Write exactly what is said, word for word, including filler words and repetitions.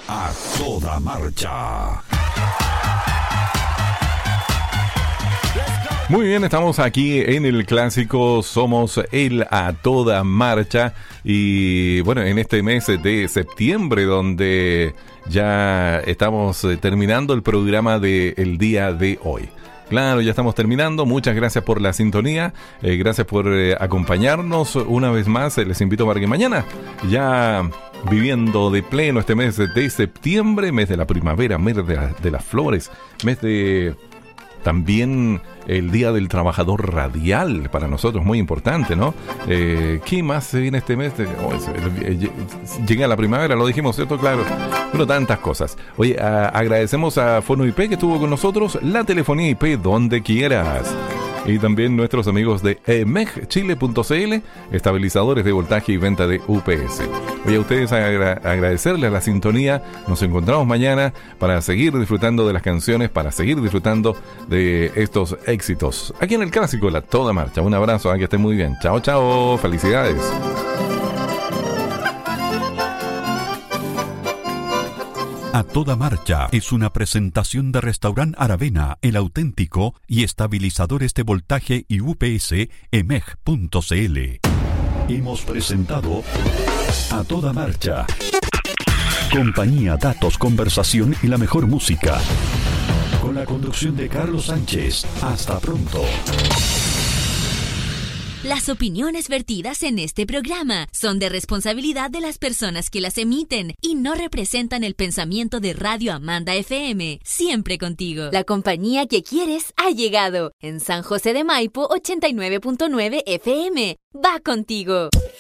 A toda marcha. Muy bien, estamos aquí en el clásico, somos el A Toda Marcha y bueno, en este mes de septiembre donde ya estamos terminando el programa del día de hoy. Claro, ya estamos terminando. Muchas gracias por la sintonía. Eh, gracias por eh, acompañarnos una vez más. Eh, les invito para que mañana, ya viviendo de pleno este mes de septiembre, mes de la primavera, mes de, la, de las flores, mes de también el Día del Trabajador Radial, para nosotros muy importante, ¿no? Eh, ¿Qué más se viene este mes? Oh, llega la primavera, lo dijimos, ¿cierto? Claro. Bueno, tantas cosas. Oye, a, agradecemos a Fono I P que estuvo con nosotros, la telefonía I P donde quieras. Y también nuestros amigos de e m e g chile punto c l, estabilizadores de voltaje y venta de U P S. Oye, a ustedes agra- agradecerles la sintonía. Nos encontramos mañana para seguir disfrutando de las canciones, para seguir disfrutando de estos éxitos. Aquí en el clásico, la Toda Marcha. Un abrazo, que estén muy bien. Chao, chao. Felicidades. A Toda Marcha es una presentación de Restaurant Aravena, El Auténtico y estabilizadores de voltaje y U P S e m e g punto c l. Hemos presentado A Toda Marcha. Compañía, datos, conversación y la mejor música. Con la conducción de Carlos Sánchez. Hasta pronto. Las opiniones vertidas en este programa son de responsabilidad de las personas que las emiten y no representan el pensamiento de Radio Amanda F M. Siempre contigo. La compañía que quieres ha llegado. En San José de Maipo, ochenta y nueve punto nueve F M. Va contigo.